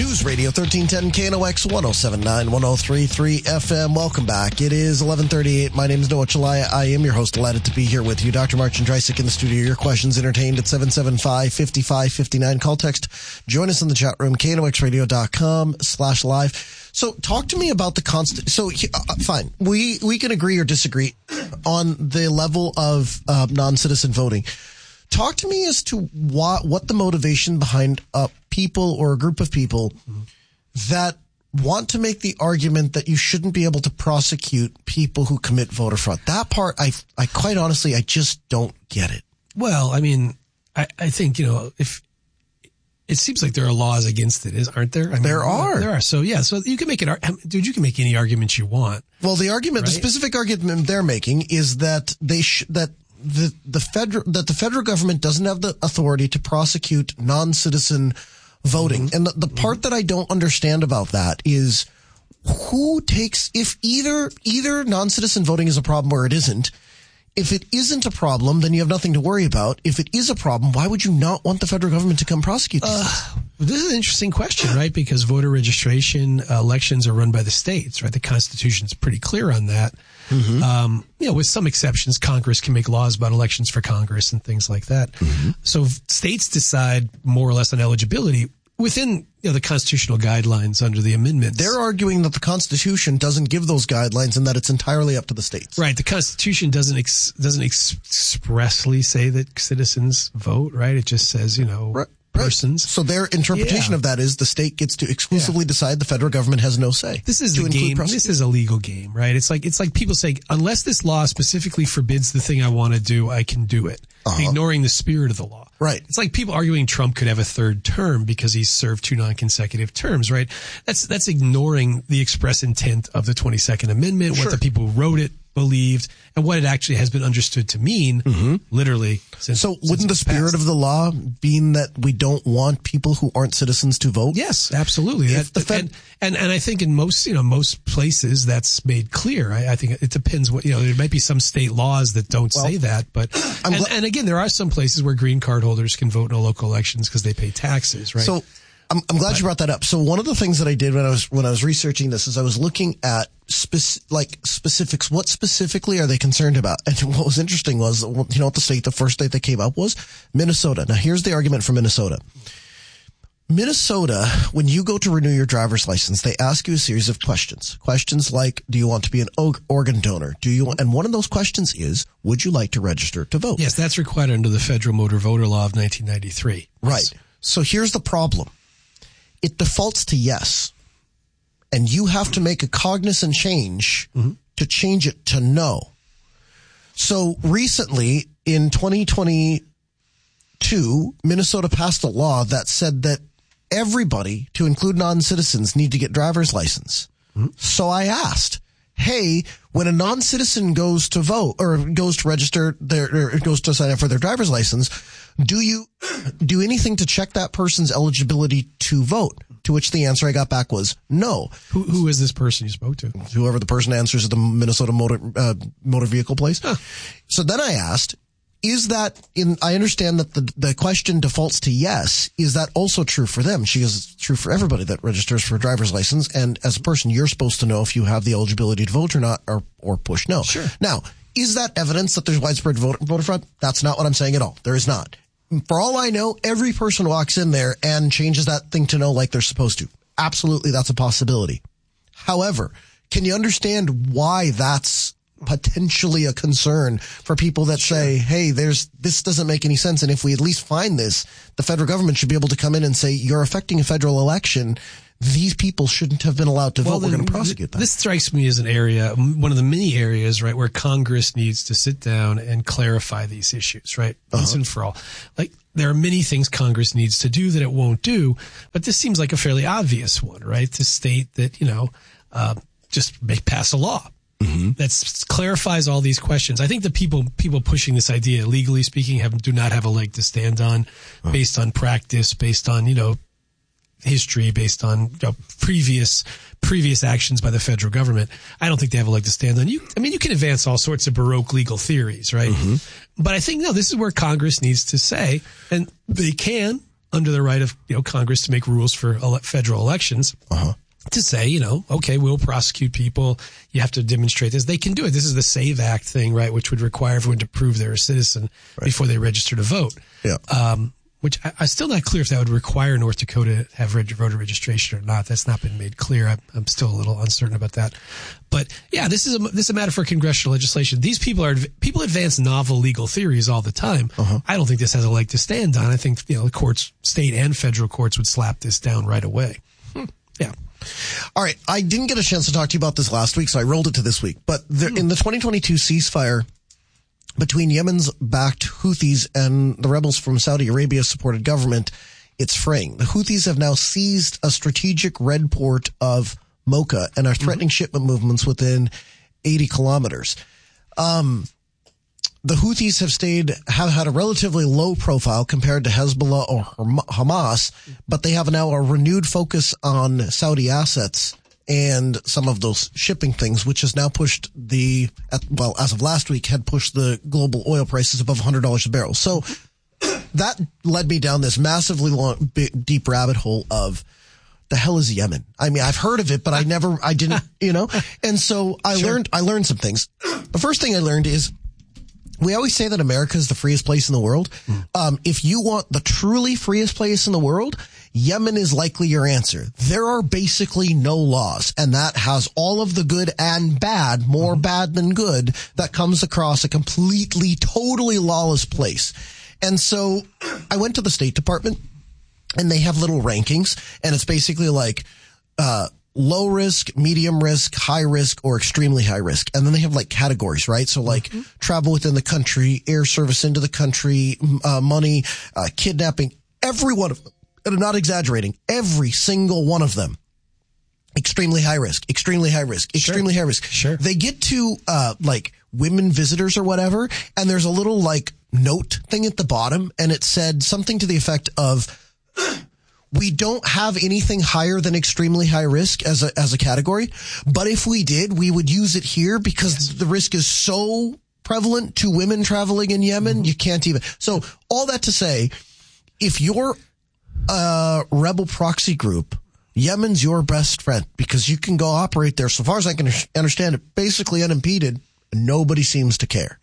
News Radio 1310 KNOX 1079 1033 FM. Welcome back. It is 11:38. My name is Noah Chalaya. I am your host. Delighted to be here with you. Dr. Martin Dreisig in the studio. Your questions entertained at 775-5559. Call, text. Join us in the chat room. KNOXradio.com/live. So talk to me about the fine. We can agree or disagree on the level of non-citizen voting. Talk to me as to what the motivation behind people or a group of people that want to make the argument that you shouldn't be able to prosecute people who commit voter fraud. That part, I quite honestly, I just don't get it. Well, I mean, I think, if it seems like there are laws against it, aren't there? I mean, there are. There are. So, yeah. So you can make you can make any argument you want. Well, the argument, right? The specific argument they're making is that the federal government doesn't have the authority to prosecute non-citizen voting. And the part that I don't understand about that is who takes, if either non-citizen voting is a problem or it isn't. If it isn't a problem, then you have nothing to worry about. If it is a problem, why would you not want the federal government to come prosecute this? This is an interesting question, right? Because voter registration elections are run by the states, right? The Constitution is pretty clear on that. Mm-hmm. With some exceptions, Congress can make laws about elections for Congress and things like that. Mm-hmm. So states decide more or less on eligibility within the constitutional guidelines under the amendments. They're arguing that the Constitution doesn't give those guidelines and that it's entirely up to the states. Right. The Constitution doesn't expressly say that citizens vote, right? It just says, right. persons. So their interpretation of that is the state gets to exclusively decide. The federal government has no say. This is the game. This is a legal game, right? It's like people saying, unless this law specifically forbids the thing I want to do, I can do it, ignoring the spirit of the law. Right. It's like people arguing Trump could have a third term because he's served 2 non-consecutive terms, right? That's ignoring the express intent of the 22nd Amendment, what the people who wrote it believed, and what it actually has been understood to mean, literally. Since wouldn't the spirit of the law being that we don't want people who aren't citizens to vote? Yes, absolutely. And I think in most places that's made clear. I think it depends what, there might be some state laws that don't say that, but, and again, there are some places where green card holders can vote in local elections because they pay taxes, right? So I'm glad you brought that up. So one of the things that I did when I was researching this is I was looking at specifics. What specifically are they concerned about? And what was interesting was, what the first state that came up was Minnesota. Now here's the argument for Minnesota. Minnesota, when you go to renew your driver's license, they ask you a series of questions. Questions like, do you want to be an organ donor? And one of those questions is, would you like to register to vote? Yes, that's required under the Federal Motor Voter Law of 1993. Right. So here's the problem. It defaults to yes. And you have to make a cognizant change to change it to no. So recently, in 2022, Minnesota passed a law that said that everybody, to include non-citizens, need to get driver's license. So I asked, hey, when a non-citizen goes to vote or goes to register or goes to sign up for their driver's license, do you do anything to check that person's eligibility to vote? To which the answer I got back was no. Who is this person you spoke to? Whoever the person answers at the Minnesota motor vehicle place. Huh. So then I asked, I understand that the question defaults to yes. Is that also true for them? She goes, true for everybody that registers for a driver's license. And as a person, you're supposed to know if you have the eligibility to vote or not, or push no. Sure. Now, is that evidence that there's widespread voter fraud? That's not what I'm saying at all. There is not. For all I know, every person walks in there and changes that thing to no like they're supposed to. Absolutely, that's a possibility. However, can you understand why that's potentially a concern for people that say, hey, this doesn't make any sense. And if we at least find this, the federal government should be able to come in and say, you're affecting a federal election. These people shouldn't have been allowed to vote. We're going to prosecute them. This strikes me as an area, one of the many areas, right, where Congress needs to sit down and clarify these issues, right? Once and for all. Like, there are many things Congress needs to do that it won't do, but this seems like a fairly obvious one, right? To state that, just pass a law. That clarifies all these questions. I think the people pushing this idea, legally speaking, do not have a leg to stand on, based on practice, based on history, based on previous actions by the federal government. I don't think they have a leg to stand on. You can advance all sorts of Baroque legal theories, right? But I think this is where Congress needs to say, and they can under the right of, Congress to make rules for federal elections. To say, okay, we'll prosecute people. You have to demonstrate this. They can do it. This is the SAVE Act thing, right? Which would require everyone to prove they're a citizen before they register to vote. Yeah. Which I'm still not clear if that would require North Dakota to have voter registration or not. That's not been made clear. I'm still a little uncertain about that. But yeah, this is a matter for congressional legislation. These people advance novel legal theories all the time. I don't think this has a leg to stand on. I think, the courts, state and federal courts would slap this down right away. Yeah. All right. I didn't get a chance to talk to you about this last week, so I rolled it to this week. But in the 2022 ceasefire between Yemen's backed Houthis and the rebels from Saudi Arabia supported government, it's fraying. The Houthis have now seized a strategic red port of Mocha and are threatening shipment movements within 80 kilometers. The Houthis have had a relatively low profile compared to Hezbollah or Hamas, but they have now a renewed focus on Saudi assets and some of those shipping things, which has now pushed as of last week, had pushed the global oil prices above $100 a barrel. So that led me down this massively long, deep rabbit hole of the hell is Yemen? I mean, I've heard of it, but I didn't, and so I learned some things. The first thing I learned is, we always say that America is the freest place in the world. If you want the truly freest place in the world, Yemen is likely your answer. There are basically no laws, and that has all of the good and bad, more bad than good, that comes across a completely, totally lawless place. And so I went to the State Department, and they have little rankings, and it's basically like low risk, medium risk, high risk, or extremely high risk. And then they have like categories, right? So like travel within the country, air service into the country, money, kidnapping, every one of them. And I'm not exaggerating. Every single one of them. Extremely high risk, extremely high risk, extremely high risk. Sure. They get to, like women visitors or whatever. And there's a little like note thing at the bottom. And it said something to the effect of, we don't have anything higher than extremely high risk as a category. But if we did, we would use it here because the risk is so prevalent to women traveling in Yemen. You can't even. So all that to say, if you're a rebel proxy group, Yemen's your best friend because you can go operate there. So far as I can understand it, basically unimpeded. Nobody seems to care.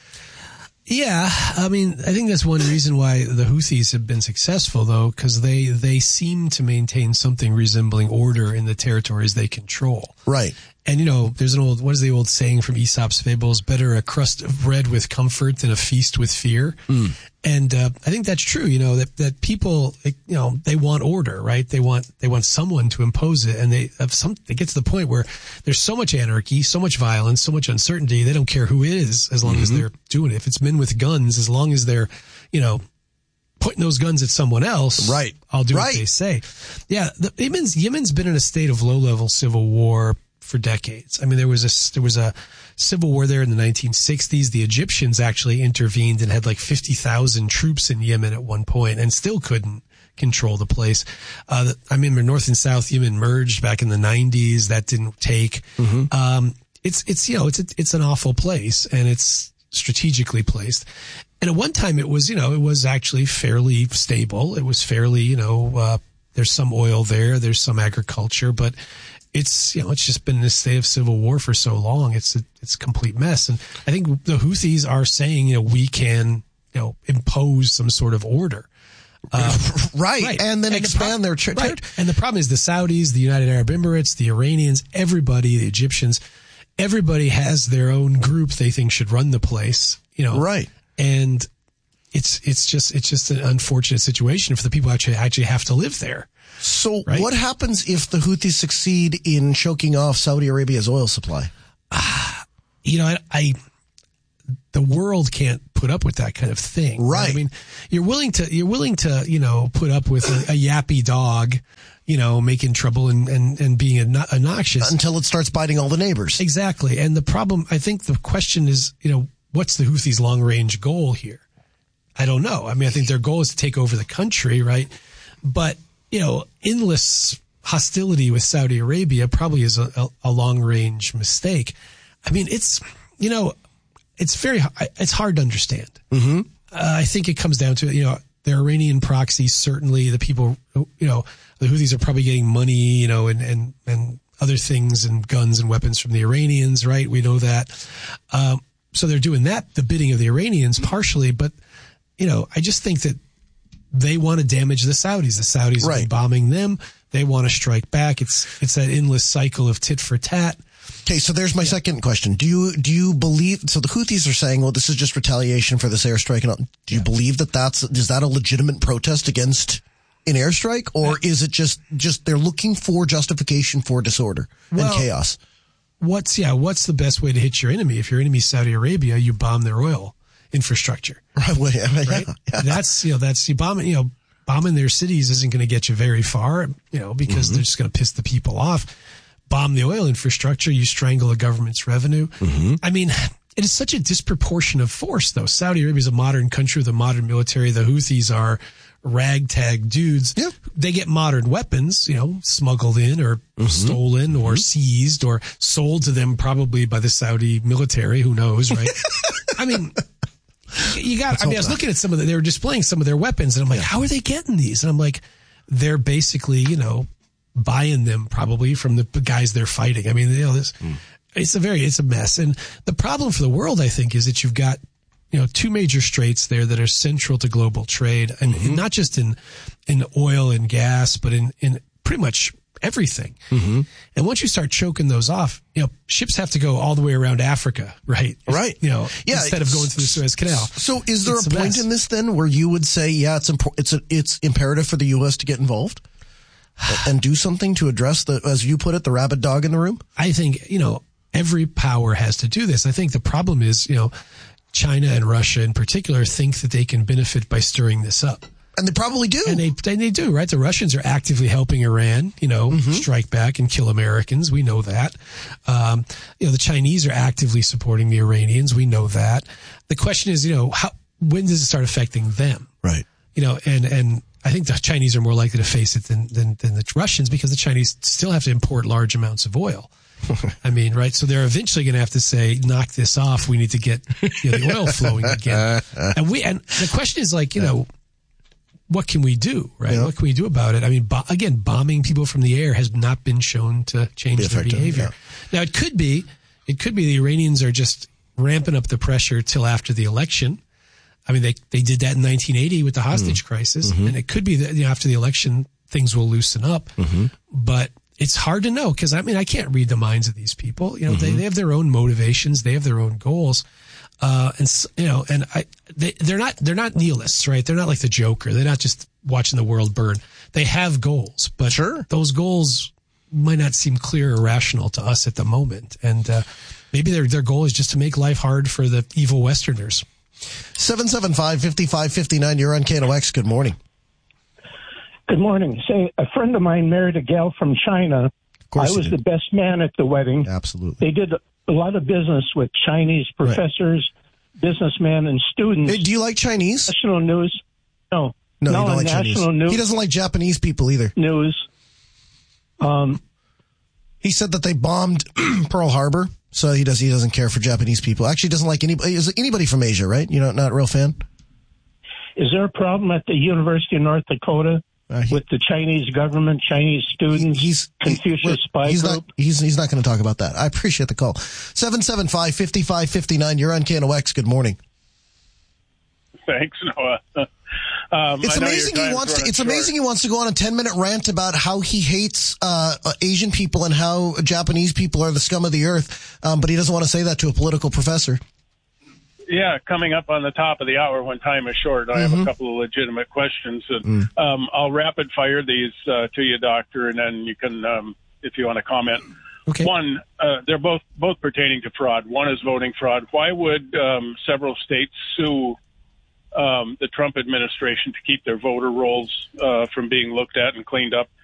Yeah, I mean, I think that's one reason why the Houthis have been successful, though, because they seem to maintain something resembling order in the territories they control. Right. And, there's what is the old saying from Aesop's Fables? Better a crust of bread with comfort than a feast with fear. And I think that's true, that people, they want order, right? They want someone to impose it. And they get to the point where there's so much anarchy, so much violence, so much uncertainty. They don't care who it is as long as they're doing it. If it's men with guns, as long as they're, putting those guns at someone else, right? I'll do what they say. Yeah. Yemen's been in a state of low-level civil war for decades. I mean, there was a civil war there in the 1960s. The Egyptians actually intervened and had like 50,000 troops in Yemen at one point and still couldn't control the place. I mean, North and South Yemen merged back in the 90s. That didn't take. It's an awful place and it's strategically placed. And at one time it was actually fairly stable. It was fairly, there's some oil there, there's some agriculture, but it's just been in a state of civil war for so long. It's a complete mess. And I think the Houthis are saying, we can, impose some sort of order. Right. And then expand their territory. Right. And the problem is the Saudis, the United Arab Emirates, the Iranians, everybody, the Egyptians, everybody has their own group they think should run the place, Right. And it's just an unfortunate situation for the people who actually have to live there. So what happens if the Houthis succeed in choking off Saudi Arabia's oil supply? The world can't put up with that kind of thing. Right. I mean, you're willing to, put up with a yappy dog, making trouble and being obnoxious. Until it starts biting all the neighbors. Exactly. And the problem, I think the question is, what's the Houthis' long range goal here? I don't know. I mean, I think their goal is to take over the country, right? But, endless hostility with Saudi Arabia probably is a long range mistake. I mean, it's hard to understand. I think it comes down to, They're Iranian proxies. Certainly the people, the Houthis are probably getting money, and other things and guns and weapons from the Iranians, right? We know that. So they're doing that, the bidding of the Iranians partially, but, I just think that they want to damage the Saudis. The Saudis have been bombing them. They want to strike back. It's that endless cycle of tit for tat. Okay, so there's my second question. Do you believe, so the Houthis are saying, well, this is just retaliation for this airstrike. Do you believe is that a legitimate protest against an airstrike, or is it just they're looking for justification for disorder and chaos? What's the best way to hit your enemy? If your enemy is Saudi Arabia, you bomb their oil infrastructure. Right? That's you bombing their cities isn't going to get you very far, because they're just going to piss the people off. Bomb the oil infrastructure, you strangle the government's revenue. I mean, it is such a disproportion of force, though. Saudi Arabia is a modern country with a modern military. The Houthis are ragtag dudes. Yeah. They get modern weapons, smuggled in or stolen or seized or sold to them probably by the Saudi military. Who knows, right? I mean, I was looking at they were displaying some of their weapons, and I'm like, how are they getting these? And I'm like, they're basically, buying them probably from the guys they're fighting. I mean, it's a mess. And the problem for the world, I think, is that you've got, two major straits there that are central to global trade, and not just in oil and gas, but in pretty much everything. And once you start choking those off, ships have to go all the way around Africa, right? Right. Instead of going through the Suez Canal. So is there a point in this then where you would say, it's imperative for the U.S. to get involved and do something to address as you put it, the rabid dog in the room? I think, every power has to do this. I think the problem is, China and Russia in particular think that they can benefit by stirring this up. And they probably do. And they do, right? The Russians are actively helping Iran, strike back and kill Americans. We know that. The Chinese are actively supporting the Iranians. We know that. The question is, when does it start affecting them? Right. And I think the Chinese are more likely to face it than the Russians, because the Chinese still have to import large amounts of oil. I mean, right? So they're eventually going to have to say, knock this off. We need to get the oil flowing again. And the question is what can we do, right? Yeah. What can we do about it? I mean, again, bombing people from the air has not been shown to change their behavior. Yeah. Now, it could be the Iranians are just ramping up the pressure till after the election. I mean, they did that in 1980 with the hostage crisis, and it could be that after the election things will loosen up. But it's hard to know, because I can't read the minds of these people. They have their own motivations, they have their own goals, they're not nihilists, right? They're not like the Joker. They're not just watching the world burn. They have goals, but those goals might not seem clear or rational to us at the moment. And maybe their goal is just to make life hard for the evil Westerners. 775-5559, you're on KNOX. Good morning. Good morning. Say, a friend of mine married a gal from China. I was the best man at the wedding. Absolutely. They did a lot of business with Chinese professors, businessmen, and students. Hey, do you like Chinese? National news? No. No, you don't like Chinese. News, he doesn't like Japanese people either. News. He said that they bombed Pearl Harbor, so he doesn't care for Japanese people. Actually, doesn't like anybody from Asia, right? Not a real fan? Is there a problem at the University of North Dakota with the Chinese government, Chinese students, Confucius spy group? He's not going to talk about that. I appreciate the call. 775-5559, you're on KNOX. Good morning. Thanks, Noah. It's amazing he wants to go on a 10-minute rant about how he hates Asian people and how Japanese people are the scum of the earth, but he doesn't want to say that to a political professor. Yeah, coming up on the top of the hour when time is short, I have a couple of legitimate questions. And, I'll rapid fire these to you, Doctor, and then you can, if you want to comment. Okay. One, they're both pertaining to fraud. One is voting fraud. Why would several states sue the Trump administration to keep their voter rolls from being looked at and cleaned up